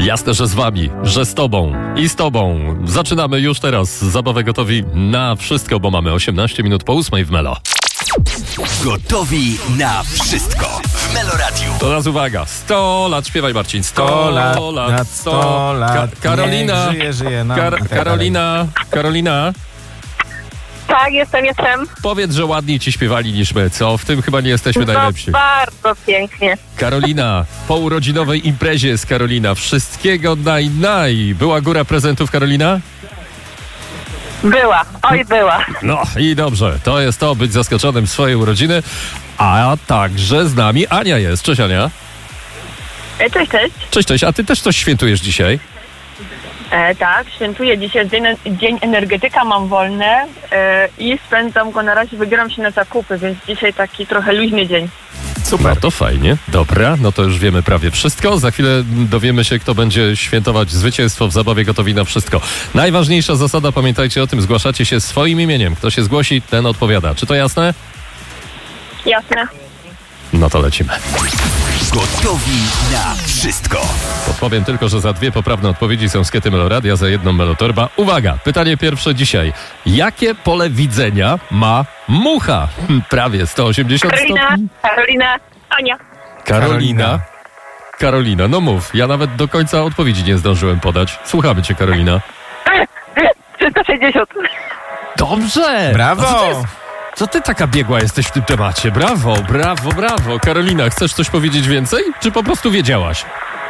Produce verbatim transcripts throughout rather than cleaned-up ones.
Jasne, że z wami, że z tobą i z tobą. Zaczynamy już teraz zabawę gotowi na wszystko, bo mamy osiemnaście minut po ósmej w Melo. Gotowi na wszystko w Melo Radiu. To teraz uwaga, sto lat, śpiewaj Marcin, sto lat, sto lat. Ka- Karolina, Niech żyje, żyje nam. Kar- Tak Karolina, Karolina, Tak, jestem, jestem. powiedz, że ładniej ci śpiewali niż my, co? W tym chyba nie jesteśmy No najlepsi. bardzo pięknie. Karolina, po urodzinowej imprezie z Karolina, wszystkiego naj, naj. Była góra prezentów, Karolina? Była, oj była. No i dobrze, to jest to, być zaskoczonym w swojej urodziny, a także z nami Ania jest. Cześć Ania. E, cześć, cześć. Cześć, cześć, a ty też coś świętujesz dzisiaj? E, tak, świętuję dzisiaj dzień, dzień energetyka, mam wolne e, i spędzam go na razie, wybieram się na zakupy, więc dzisiaj taki trochę luźny dzień. Super. No to fajnie. Dobra, no to już wiemy prawie wszystko. Za chwilę dowiemy się, kto będzie świętować zwycięstwo w zabawie gotowi na wszystko. Najważniejsza zasada, pamiętajcie o tym, zgłaszacie się swoim imieniem. Kto się zgłosi, ten odpowiada. Czy to jasne? Jasne. No to lecimy. Gotowi na wszystko. Podpowiem tylko, że za dwie poprawne odpowiedzi są skety Meloradia, za jedną Melotorba. Uwaga, pytanie pierwsze dzisiaj. Jakie pole widzenia ma mucha? Hm, prawie sto osiemdziesiąt Karolina, stopni. Karolina, Ania. Karolina. Karolina, no mów. Ja nawet do końca odpowiedzi nie zdążyłem podać. Słuchamy cię, Karolina. trzysta sześćdziesiąt. Dobrze! Brawo! A Co, to jest? Co ty taka biegła jesteś w tym temacie? Brawo, brawo, brawo. Karolina, chcesz coś powiedzieć więcej? Czy po prostu wiedziałaś?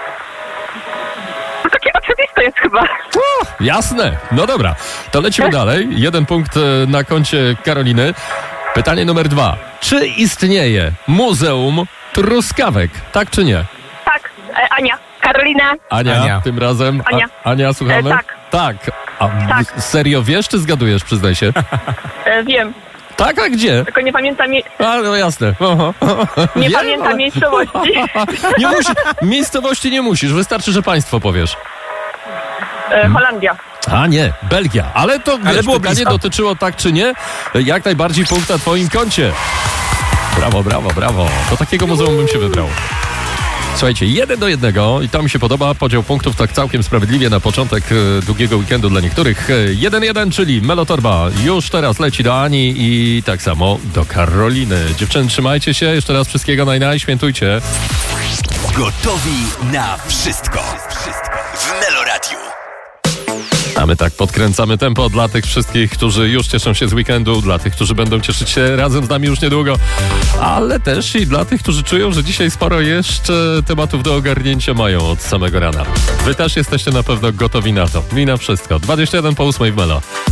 To takie oczywiste jest chyba. O, jasne. No dobra, to lecimy dalej. Jeden punkt e, na koncie Karoliny. Pytanie numer dwa. Czy istnieje Muzeum Truskawek? Tak czy nie? Tak, e, Ania. Karolina. Ania, Ania. tym razem. A, Ania. Ania, słuchamy? E, tak. Tak. A Tak. serio wiesz, czy zgadujesz, przyznaj się? E, wiem, Tak, a gdzie? tylko nie pamiętam, je, A, no jasne. Aha. nie Wiem, pamiętam ale- miejscowości. Nie musi, miejscowości nie musisz, wystarczy, że państwo powiesz. E, Holandia. A nie, Belgia. Ale to wiesz, było pytanie blisko. dotyczyło tak czy nie? Jak najbardziej punkt na twoim koncie. Brawo, brawo, brawo. Do takiego muzeum bym się wybrał. Słuchajcie, jeden do jednego i to mi się podoba. Podział punktów tak całkiem sprawiedliwie na początek e, długiego weekendu dla niektórych. E, jeden jeden, czyli Melotorba już teraz leci do Ani i tak samo do Karoliny. Dziewczyny, trzymajcie się. Jeszcze raz wszystkiego naj, naj, świętujcie. Gotowi na wszystko. Wszystko w Melo Radiu. A my tak podkręcamy tempo dla tych wszystkich, którzy już cieszą się z weekendu, dla tych, którzy będą cieszyć się razem z nami już niedługo, ale też i dla tych, którzy czują, że dzisiaj sporo jeszcze tematów do ogarnięcia mają od samego rana. Wy też jesteście na pewno gotowi na to i na wszystko. dwadzieścia jeden po ósmej w Melo.